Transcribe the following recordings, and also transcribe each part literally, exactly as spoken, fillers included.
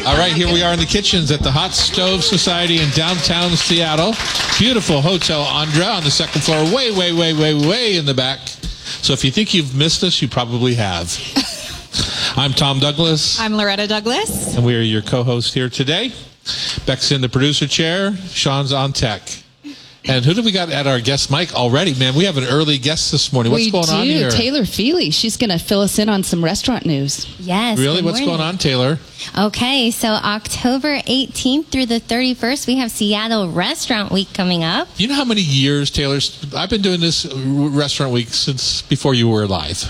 All right, here we are in the kitchens at the Hot Stove Society in downtown Seattle. Beautiful Hotel Andra on the second floor, way, way, way, way, way in the back. So if you think you've missed us, you probably have. I'm Tom Douglas. I'm Loretta Douglas. And we are your co-hosts here today. Beck's in the producer chair. Sean's on tech. And who do we got at our guest mic already? Man, we have an early guest this morning. What's we going do. on here? Taylor Feely. She's going to fill us in on some restaurant news. Yes. Really? What's going on, Taylor? Okay, so October eighteenth through the thirty-first, we have Seattle Restaurant Week coming up. You know how many years, Taylor? I've been doing this Restaurant Week since before you were alive.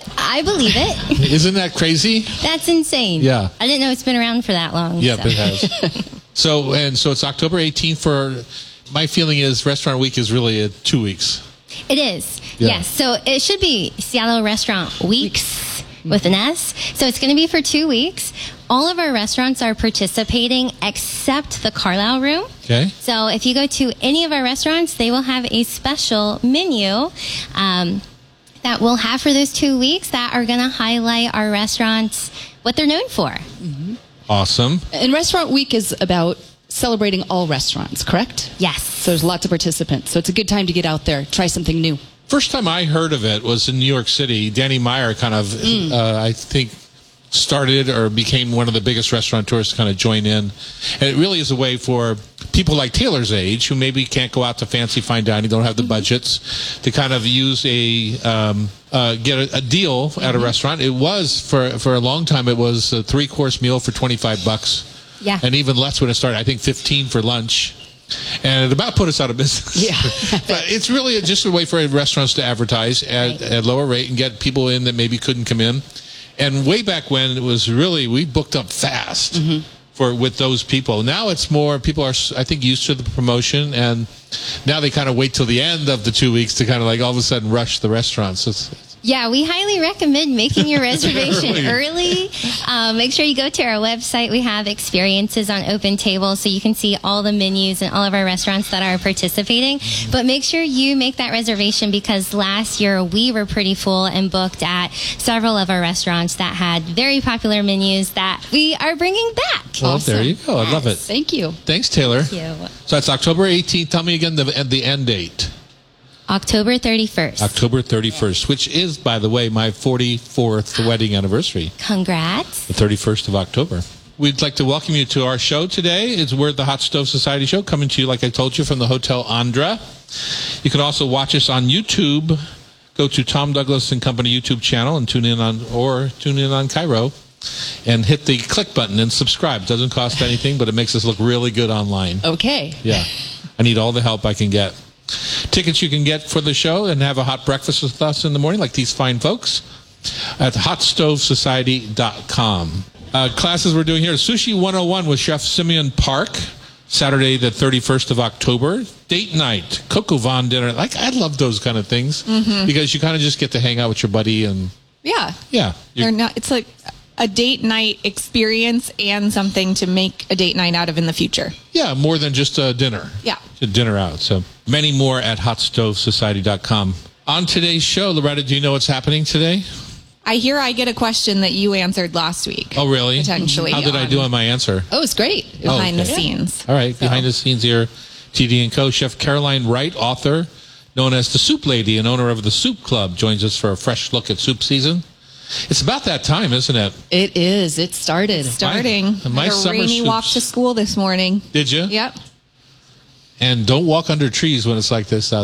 I believe it. Isn't that crazy? That's insane. Yeah. I didn't know it's been around for that long. Yep, so. it has. so, and so it's October eighteenth for... My feeling is Restaurant Week is really uh, two weeks. It is. Yeah. Yes. So it should be Seattle Restaurant Weeks with an S. So it's going to be for two weeks. All of our restaurants are participating except the Carlisle Room. Okay. So if you go to any of our restaurants, they will have a special menu um, that we'll have for those two weeks that are going to highlight our restaurants, what they're known for. Mm-hmm. Awesome. And Restaurant Week is about celebrating all restaurants, correct? Yes. So there's lots of participants. So it's a good time to get out there, try something new. First time I heard of it was in New York City. Danny Meyer kind of, mm. uh, I think, started or became one of the biggest restaurateurs to kind of join in. And it really is a way for people like Taylor's age, who maybe can't go out to fancy fine dining, don't have the mm-hmm. budgets, to kind of use a, um, uh, get a, a deal mm-hmm. at a restaurant. It was, for, for a long time, it was a three-course meal for twenty-five bucks. Yeah. And even less when it started. I think fifteen for lunch. And it about put us out of business. Yeah. But it's really just a way for restaurants to advertise at right. at lower rate and get people in that maybe couldn't come in. And way back when, it was really, we booked up fast mm-hmm. for with those people. Now it's more, people are, I think, used to the promotion. And now they kind of wait till the end of the two weeks to kind of like all of a sudden rush the restaurants. It's, it's, Yeah, we highly recommend making your reservation early. Um, make sure you go to our website. We have experiences on Open Table, so you can see all the menus and all of our restaurants that are participating. But make sure you make that reservation, because last year we were pretty full and booked at several of our restaurants that had very popular menus that we are bringing back. Well, Awesome. there you go. I love it. Thank you. Thanks, Taylor. Thank you. So that's October eighteenth. Tell me again the, the end date. October thirty-first. October thirty-first, which is, by the way, my forty-fourth wedding anniversary. Congrats. The thirty-first of October. We'd like to welcome you to our show today. It's We're the Hot Stove Society show, coming to you, like I told you, from the Hotel Andra. You can also watch us on YouTube. Go to Tom Douglas and Company YouTube channel and tune in on, or tune in on Cairo, and hit the click button and subscribe. Doesn't cost anything, but it makes us look really good online. Okay. Yeah. I need all the help I can get. Tickets you can get for the show and have a hot breakfast with us in the morning, like these fine folks, at hot stove society dot com. Uh, classes we're doing here, Sushi one oh one with Chef Simeon Park, Saturday the thirty-first of October. Date night, Coco Von dinner. Like, I love those kind of things mm-hmm. because you kind of just get to hang out with your buddy and Yeah. yeah, They're not. It's like a date night experience and something to make a date night out of in the future. yeah, more than just a dinner. Yeah. A dinner out. So many more at hot stove society dot com. On today's show, Loretta, do you know what's happening today? I hear I get a question that you answered last week. Oh, really? Potentially. How did I do on my answer? Oh, it's great. Oh, Behind okay. the scenes. All right, So. behind the scenes here, T D and Co. Chef Caroline Wright, author, known as the Soup Lady and owner of the Soup Club, joins us for a fresh look at soup season. It's about that time, isn't it? It is. It started. Starting. My, my Had a summer rainy soups. walk to school this morning. Did you? Yep. And don't walk under trees when it's like this out